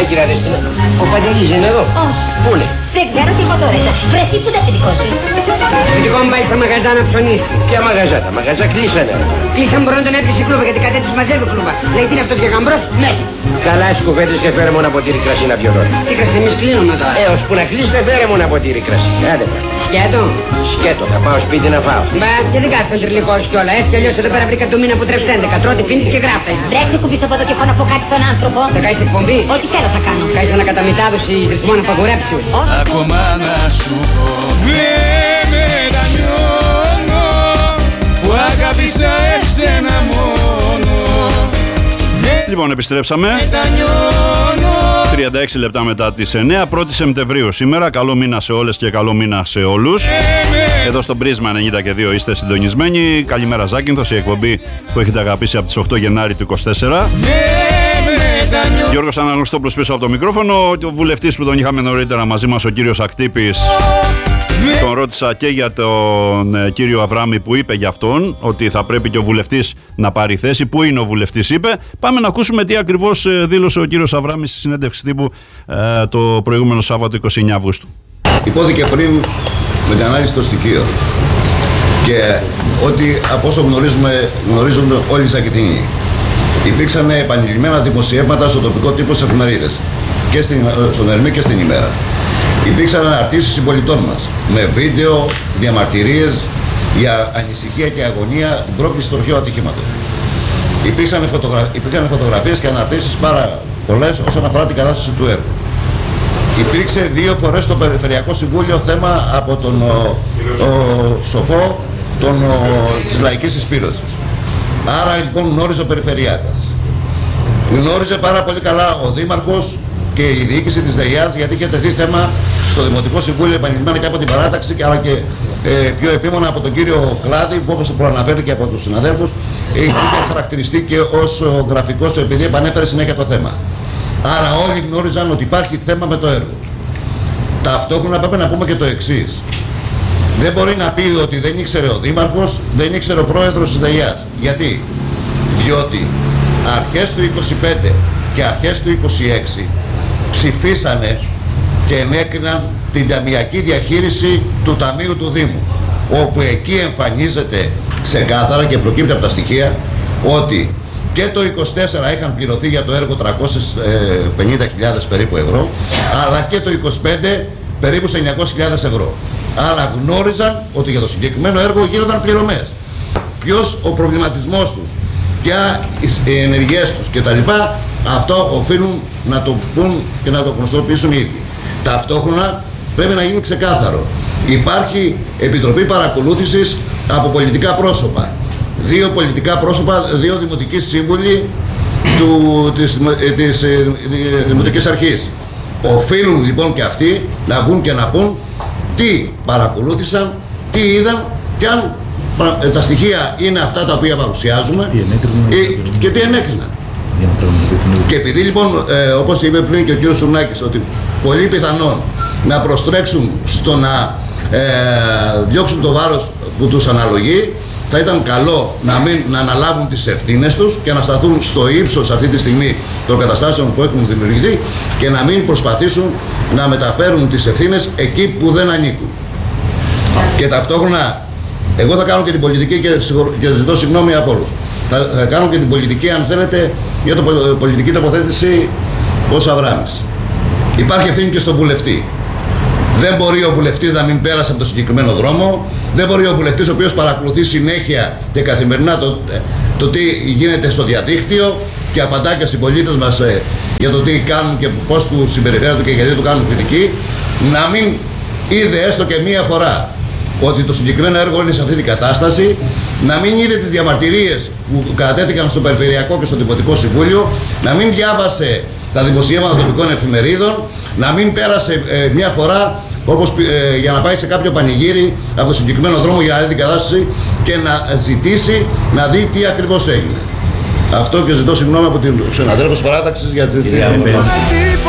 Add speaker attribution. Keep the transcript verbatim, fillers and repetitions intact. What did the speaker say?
Speaker 1: κυρία Δεσπόνα. Ο Παντελής είναι εδώ.
Speaker 2: Όχι.
Speaker 1: Πού είναι?
Speaker 2: Δεν ξέρω και εγώ τώρα. Βρες τι που δεν δικό σου.
Speaker 3: Δικό μου πάει στα μαγαζά να ψωνίσει.
Speaker 1: Ποια μαγαζά, τα μαγαζά κλείσανε.
Speaker 3: Κλείσαν, μπορούν να τον έπισει κλούβα γιατί κατέ τους μαζεύει κλούβα. Λέει τι είναι αυτός και γαμπρός, μέσα.
Speaker 1: Καλά στις κουβέντες και φέρε μου ένα ποτήρι κρασί να πιω τώρα.
Speaker 3: Τι κρασί, εμείς κλείνουμε τώρα.
Speaker 1: Ε, ώσπου να κλείσετε φέρε μου ένα ποτήρι κρασί. Άντε πάλι.
Speaker 3: Σκέτο.
Speaker 1: Σκέτο, θα πάω σπίτι να φάω.
Speaker 3: Μπα, και δεν κάθισαν τριλικός κιόλα. Έτσι κι αλλιώς εδώ πέρα βρήκα το μήνα που τρέψε έντεκα. Τρώτε πίντη και γράφτα.
Speaker 2: Βρέξε κουμπί από εδώ και έχω να πω κάτι στον άνθρωπο.
Speaker 3: Θα κάνεις εκπομπή.
Speaker 2: Ό,τι θέλω θα κάνω.
Speaker 3: Κάνεις ανακαταμετάδοση ρυθμών απαγορέψεως.
Speaker 4: Ακόμα να σου πω δεν μετανιώνω που αγάπησα εσένα μόνο.
Speaker 5: Λοιπόν, επιστρέψαμε. τριάντα έξι λεπτά μετά τις εννιά, πρώτη Σεπτεμβρίου σήμερα. Καλό μήνα σε όλες και καλό μήνα σε όλους. Εδώ στο Πρίσμα ενενήντα και δύο είστε συντονισμένοι. Καλημέρα Ζάκυνθος, η εκπομπή που έχετε αγαπήσει από τις οκτώ Γενάρη του είκοσι τέσσερα. Γιώργος Αναγνωστόπουλος πίσω από το μικρόφωνο. Ο βουλευτής που τον είχαμε νωρίτερα μαζί μας, ο κύριος Ακτύπης. Τον ρώτησα και για τον ε, κύριο Αβράμη που είπε για αυτόν ότι θα πρέπει και ο βουλευτής να πάρει θέση. Πού είναι ο βουλευτής, είπε. Πάμε να ακούσουμε τι ακριβώς ε, δήλωσε ο κύριος Αβράμης στη συνέντευξη τύπου ε, το προηγούμενο Σάββατο είκοσι εννέα Αυγούστου.
Speaker 6: Υπόθηκε πριν με την ανάλυση των στοιχείων και ότι από όσο γνωρίζουμε, γνωρίζουν όλοι οι Ζακετινοί. Υπήρξαν επανειλημμένα δημοσιεύματα στο τοπικό τύπο στις εφημερίδες και στην, στον Ερμή και στην ημέρα. Υπήρξαν αναρτήσεις συμπολιτών μας με βίντεο, διαμαρτυρίες για ανησυχία και αγωνία την πρόκληση του αρχαίου ατυχήματος. Υπήρξαν, φωτογρα... Υπήρξαν φωτογραφίες και αναρτήσεις πάρα πολλές όσον αφορά την κατάσταση του έργου. Υπήρξε δύο φορές στο Περιφερειακό Συμβούλιο θέμα από τον ο, ο, σοφό τον, ο, της λαϊκής εισπύρωσης. Άρα λοιπόν γνώριζε ο Περιφερειάτας. Γνώριζε πάρα πολύ καλά ο Δήμαρχος και η διοίκηση της ΔΕΙΑΣ, γιατί είχε τεθεί θέμα στο Δημοτικό Συμβούλιο επανειλημμένα και από την παράταξη, αλλά και ε, πιο επίμονα από τον κύριο Κλάδη, που όπως προαναφέρθηκε από τους συναδέλφους, είχε χαρακτηριστεί και ως γραφικός, επειδή επανέφερε συνέχεια το θέμα. Άρα όλοι γνώριζαν ότι υπάρχει θέμα με το έργο. Ταυτόχρονα πρέπει να πούμε και το εξής. Δεν μπορεί να πει ότι δεν ήξερε ο Δήμαρχος, δεν ήξερε ο Πρόεδρος της ΔΕΙΑΣ. Γιατί? Διότι αρχές του είκοσι πέντε και αρχές του είκοσι έξι ψηφίσανε και ενέκριναν την ταμιακή διαχείριση του Ταμείου του Δήμου, όπου εκεί εμφανίζεται ξεκάθαρα και προκύπτει από τα στοιχεία ότι και το είκοσι τέσσερα είχαν πληρωθεί για το έργο τριακόσιες πενήντα χιλιάδες περίπου ευρώ, αλλά και το είκοσι πέντε περίπου σε εννιακόσιες χιλιάδες ευρώ. Άρα γνώριζαν ότι για το συγκεκριμένο έργο γίνονταν πληρωμές. Ποιος ο προβληματισμός τους, ποια οι ενεργειές τους κτλ. Αυτό οφείλουν να το πούν και να το γνωστοποιήσουν οι ίδιοι. Ταυτόχρονα πρέπει να γίνει ξεκάθαρο. Υπάρχει επιτροπή παρακολούθησης από πολιτικά πρόσωπα. Δύο πολιτικά πρόσωπα, δύο δημοτικοί σύμβουλοι του, της, της, της Δημοτικής Αρχής. Οφείλουν λοιπόν και αυτοί να βγουν και να πούν τι παρακολούθησαν, τι είδαν και αν ε, τα στοιχεία είναι αυτά τα οποία παρουσιάζουμε τι ε, και τι ενέκριναν. Και επειδή λοιπόν, ε, όπως είπε πριν και ο κύριος Σουνάκης, ότι πολύ πιθανόν να προστρέξουν στο να ε, διώξουν το βάρος που τους αναλογεί, θα ήταν καλό να, μην, να αναλάβουν τις ευθύνες τους και να σταθούν στο ύψος αυτή τη στιγμή των καταστάσεων που έχουν δημιουργηθεί και να μην προσπαθήσουν να μεταφέρουν τις ευθύνες εκεί που δεν ανήκουν. Και ταυτόχρονα, εγώ θα κάνω και την πολιτική και, και ζητώ συγγνώμη από όλους. Θα, θα κάνω και την πολιτική, αν θέλετε, για την πολιτική τοποθέτηση ως Αβράμης. Υπάρχει ευθύνη και στον βουλευτή. Δεν μπορεί ο βουλευτής να μην πέρασε από το συγκεκριμένο δρόμο. Δεν μπορεί ο βουλευτής ο οποίος παρακολουθεί συνέχεια και καθημερινά το, το τι γίνεται στο διαδίκτυο και απαντά και στους συμπολίτες μας ε, για το τι κάνουν και πώς του συμπεριφέρονται και γιατί του κάνουν κριτική, να μην είδε έστω και μία φορά ότι το συγκεκριμένο έργο είναι σε αυτή την κατάσταση, να μην είδε τις διαμαρτυρίες που κατατέθηκαν στο Περιφερειακό και στο Δημοτικό Συμβούλιο, να μην διάβασε τα δημοσιεύματα των τοπικών εφημερίδων, να μην πέρασε ε, μια φορά όπως, ε, για να πάει σε κάποιο πανηγύρι από το συγκεκριμένο δρόμο για να δει την κατάσταση και να ζητήσει να δει τι ακριβώς έγινε. Αυτό και ζητώ συγγνώμη από την συναδέλφους παράταξης για τη